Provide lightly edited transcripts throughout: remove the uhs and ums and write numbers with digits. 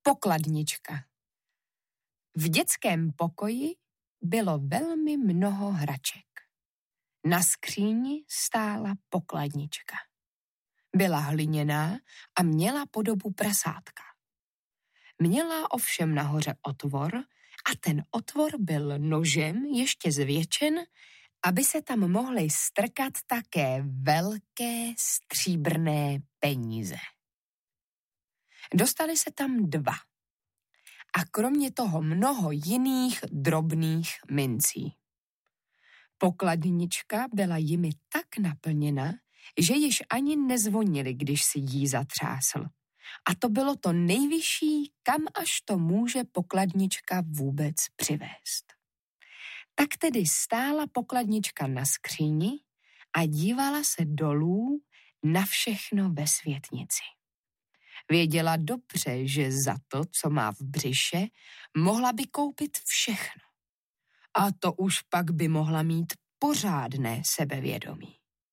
Pokladnička. V dětském pokoji bylo velmi mnoho hraček. Na skříni stála pokladnička. Byla hliněná a měla podobu prasátka. Měla ovšem nahoře otvor a ten otvor byl nožem ještě zvětšen, aby se tam mohly strkat také velké stříbrné peníze. Dostali se tam 2. A kromě toho mnoho jiných drobných mincí. Pokladnička byla jimi tak naplněna, že již ani nezvonili, když si jí zatřásl. A to bylo to nejvyšší, kam až to může pokladnička vůbec přivést. Tak tedy stála pokladnička na skříni a dívala se dolů na všechno ve světnici. Věděla dobře, že za to, co má v břiše, mohla by koupit všechno. A to už pak by mohla mít pořádné sebevědomí.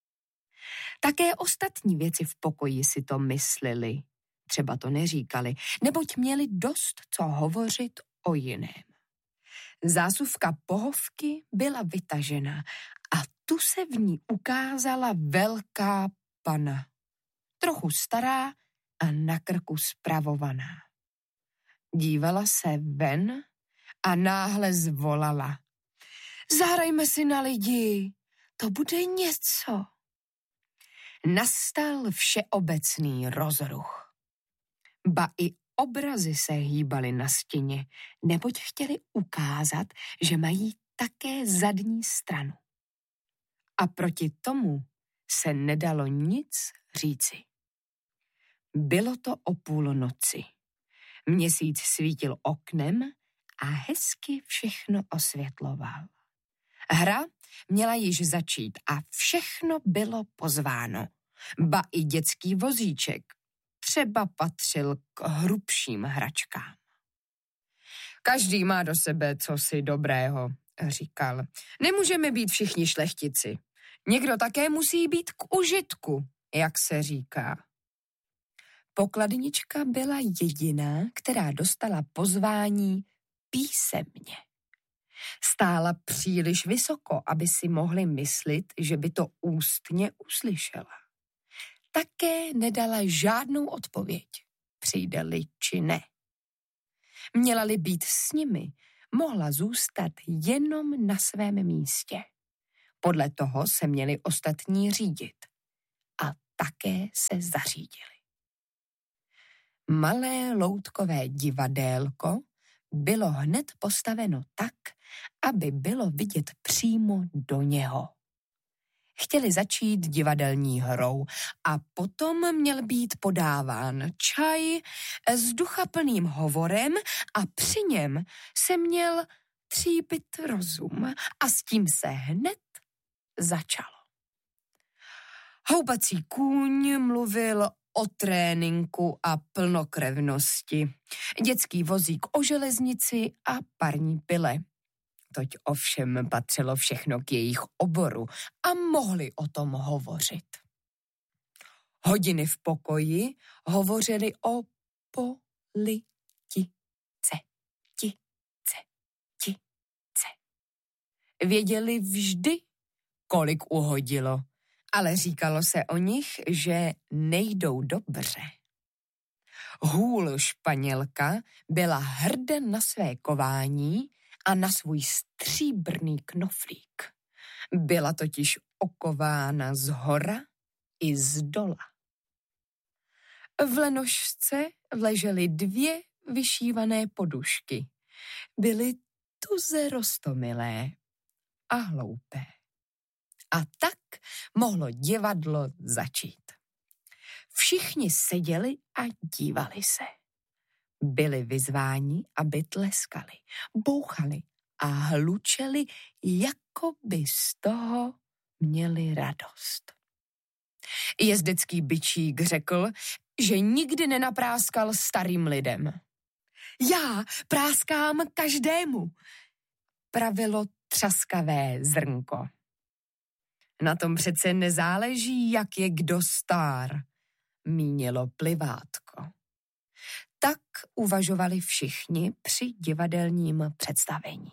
Také ostatní věci v pokoji si to mysleli, třeba to neříkali, neboť měli dost co hovořit o jiném. Zásuvka pohovky byla vytažena a tu se v ní ukázala velká pana, trochu stará a na krku spravovaná. Dívala se ven a náhle zvolala: Zahrajme si na lidi, to bude něco. Nastal všeobecný rozruch. Ba i obrazy se hýbaly na stěně, neboť chtěli ukázat, že mají také zadní stranu. A proti tomu se nedalo nic říci. Bylo to o půlnoci. Měsíc svítil oknem a hezky všechno osvětloval. Hra měla již začít a všechno bylo pozváno. Ba i dětský vozíček třeba patřil k hrubším hračkám. Každý má do sebe cosi dobrého, říkal. Nemůžeme být všichni šlechtici. Někdo také musí být k užitku, jak se říká. Pokladnička byla jediná, která dostala pozvání písemně. Stála příliš vysoko, aby si mohli myslet, že by to ústně uslyšela. Také nedala žádnou odpověď, přijde-li či ne. Měla-li být s nimi, mohla zůstat jenom na svém místě. Podle toho se měli ostatní řídit. A také se zařídili. Malé loutkové divadélko bylo hned postaveno tak, aby bylo vidět přímo do něho. Chtěli začít divadelní hrou a potom měl být podáván čaj s duchaplným hovorem a při něm se měl tříbit rozum a s tím se hned začalo. Houbací kůň mluvil o tréninku a plnokrevnosti, dětský vozík o železnici a parní pile. Toť ovšem patřilo všechno k jejich oboru a mohli o tom hovořit. Hodiny v pokoji hovořili o politice. Věděli vždy, kolik uhodilo, ale říkalo se o nich, že nejdou dobře. Hůl Španělka byla hrdá na své kování a na svůj stříbrný knoflík. Byla totiž okována zhora i zdola. V lenošce ležely 2 vyšívané podušky. Byly tuze roztomilé a hloupé. A tak mohlo divadlo začít. Všichni seděli a dívali se. Byli vyzváni, aby tleskali, bouchali a hlučeli, jako by z toho měli radost. Jezdecký bičík řekl, že nikdy nenapráskal starým lidem. Já práskám každému, pravilo třaskavé zrnko. Na tom přece nezáleží, jak je kdo star, mínilo plivátko. Tak uvažovali všichni při divadelním představení.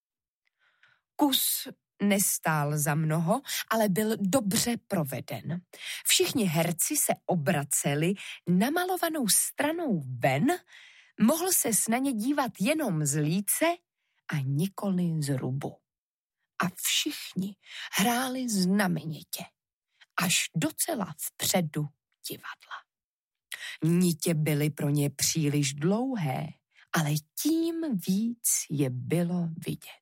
Kus nestál za mnoho, ale byl dobře proveden. Všichni herci se obraceli namalovanou stranou ven, mohl se na ně dívat jenom z líce a nikoli z rubu. A všichni hráli znamenitě, až docela vpředu divadla. Nitě byly pro ně příliš dlouhé, ale tím víc je bylo vidět.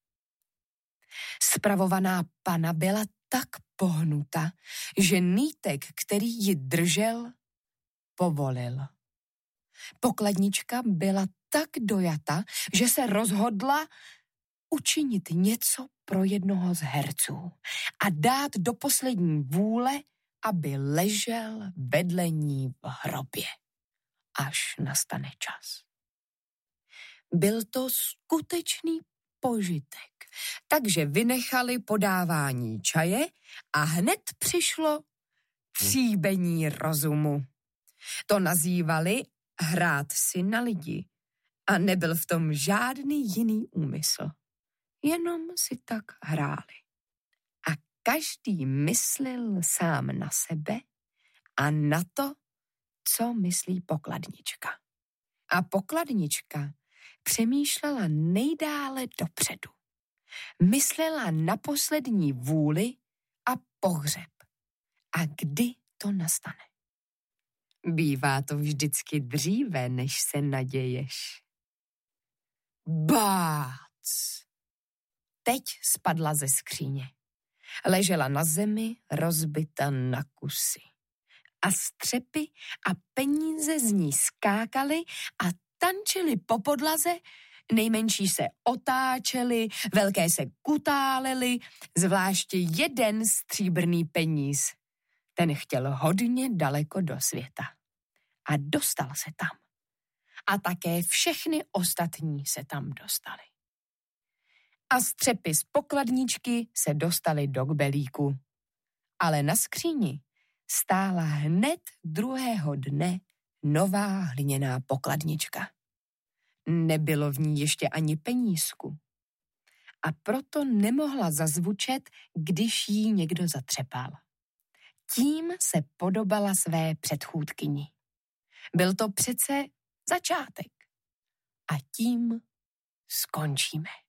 Spravovaná pana byla tak pohnuta, že nýtek, který ji držel, povolil. Pokladnička byla tak dojata, že se rozhodla učinit něco pro jednoho z herců a dát do poslední vůle, aby ležel vedle ní v hrobě, až nastane čas. Byl to skutečný požitek, takže vynechali podávání čaje a hned přišlo tříbení rozumu. To nazývali hrát si na lidi a nebyl v tom žádný jiný úmysl. Jenom si tak hráli. A každý myslel sám na sebe a na to, co myslí pokladnička. A pokladnička přemýšlela nejdále dopředu. Myslela na poslední vůli a pohřeb. A kdy to nastane? Bývá to vždycky dříve, než se naděješ. Bác! Teď spadla ze skříně. Ležela na zemi, rozbita na kusy. A střepy a peníze z ní skákaly a tančily po podlaze, nejmenší se otáčely, velké se kutálely, zvláště jeden stříbrný peníz. Ten chtěl hodně daleko do světa. A dostal se tam. A také všechny ostatní se tam dostali. A střepy z pokladničky se dostaly do kbelíku. Ale na skříni stála hned druhého dne nová hliněná pokladnička. Nebylo v ní ještě ani penízku. A proto nemohla zazvučet, když jí někdo zatřepal. Tím se podobala své předchůdkyni. Byl to přece začátek. A tím skončíme.